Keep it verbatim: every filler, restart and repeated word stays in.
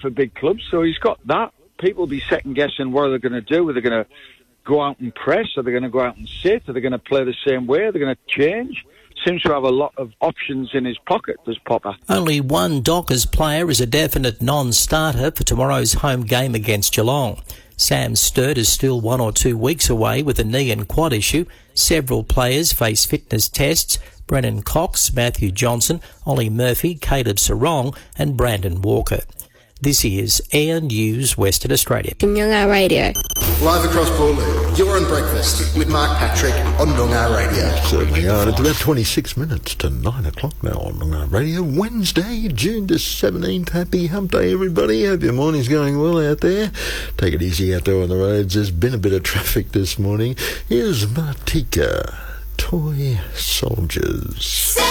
for big clubs, so he's got that. People will be second-guessing what they're going to do. Are they going to go out and press? Are they going to go out and sit? Are they going to play the same way? Are they going to change? Seems to have a lot of options in his pocket, does Popper. Only one Dockers player is a definite non-starter for tomorrow's home game against Geelong. Sam Sturt is still one or two weeks away with a knee and quad issue. Several players face fitness tests. Brennan Cox, Matthew Johnson, Ollie Murphy, Caleb Sarong and Brandon Walker. This is Air News Western Australia. Noongar Radio. Live across Boorloo, you're on breakfast with Mark Patrick on Noongar Radio. Certainly are. It's about twenty-six minutes to nine o'clock now on Noongar Radio. Wednesday, June the seventeenth. Happy hump day, everybody. Hope your morning's going well out there. Take it easy out there on the roads. There's been a bit of traffic this morning. Here's Martika, Toy Soldiers.